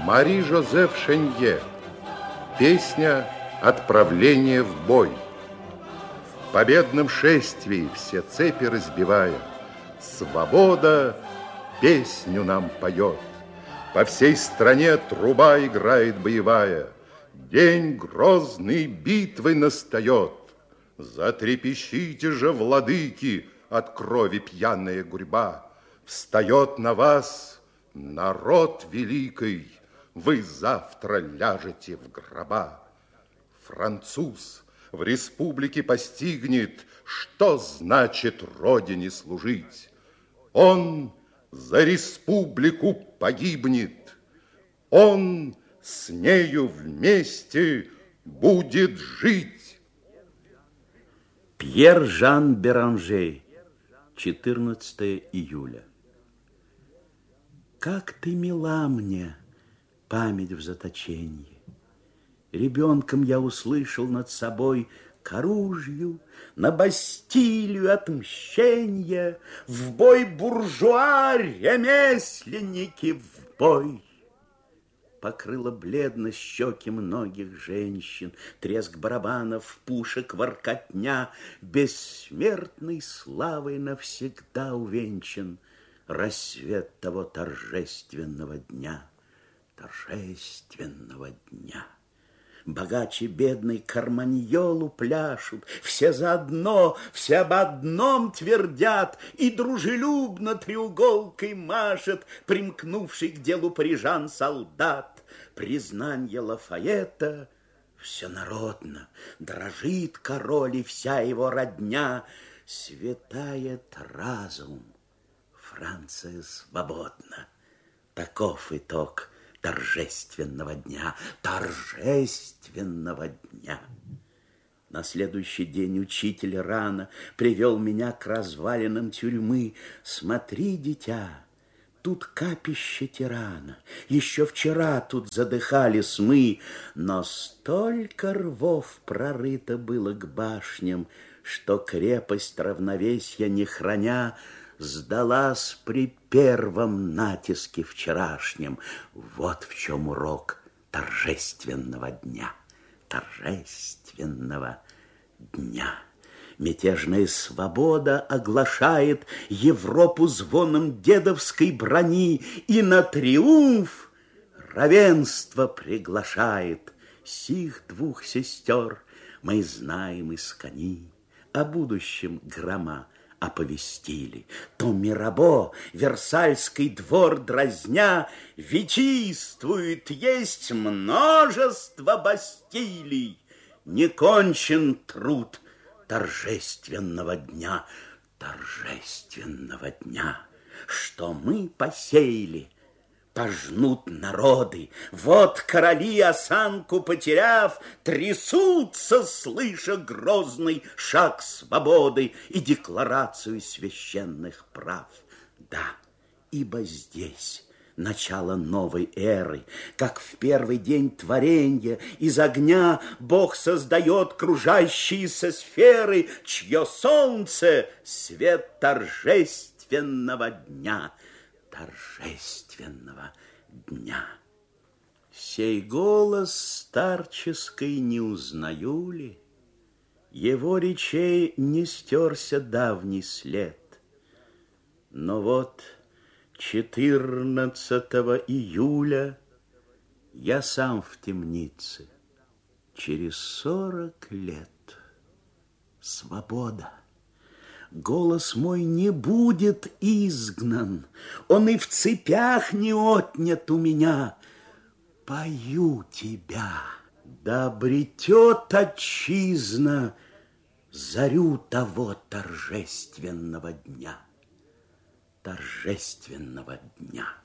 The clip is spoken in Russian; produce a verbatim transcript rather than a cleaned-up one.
Мари-Жозеф Шенье. Песня «Отправление в бой». В победном шествии, все цепи разбивая, свобода песню нам поет. По всей стране труба играет боевая. День грозной битвы настает. Затрепещите же, владыки, от крови пьяная гурьба. Встает на вас народ великий, вы завтра ляжете в гроба. Француз в республике постигнет, что значит родине служить. Он за республику погибнет, он с нею вместе будет жить. Пьер Жан Беранже, четырнадцатое июля. Как ты мила мне, память в заточении. Ребенком я услышал над собой к оружию, на Бастилию отмщенья, в бой буржуа, ремесленники, в бой. Покрыла бледность щеки многих женщин, треск барабанов, пушек, воркотня, бессмертной славой навсегда увенчан рассвет того торжественного дня, торжественного дня. Богаче бедный карманьолу пляшут, все заодно, все об одном твердят, и дружелюбно треуголкой машет примкнувший к делу парижан солдат. Признанье Лафайета всенародно, дрожит король и вся его родня. Светает разум, Франция свободна. Таков итог торжественного дня, торжественного дня. На следующий день учитель рано привел меня к развалинам тюрьмы. Смотри, дитя, тут капище тирана. Еще вчера тут задыхались мы, но столько рвов прорыто было к башням, что крепость равновесия не храня, сдалась при первом натиске вчерашнем. Вот в чем урок торжественного дня, торжественного дня. Мятежная свобода оглашает Европу звоном дедовской брони и на триумф равенство приглашает. Сих двух сестер мы знаем из кони, о будущем грома оповестили. То Мирабо, Версальский двор дразня, вичествует, есть множество Бастилий. Не кончен труд торжественного дня, торжественного дня. Что мы посеяли, пожнут народы. Вот короли, осанку потеряв, трясутся, слыша грозный шаг свободы и декларацию священных прав. Да, ибо здесь начало новой эры, как в первый день творенья из огня Бог создает кружащиеся сферы, чье солнце — свет торжественного дня, торжественного дня. Сей голос старческой не узнаю ли? Его речей не стерся давний след. Но вот четырнадцатого июля я сам в темнице. Через сорок лет. Свобода. Голос мой не будет изгнан, он и в цепях не отнят у меня. Пою тебя, да обретет отчизна зарю того торжественного дня, торжественного дня.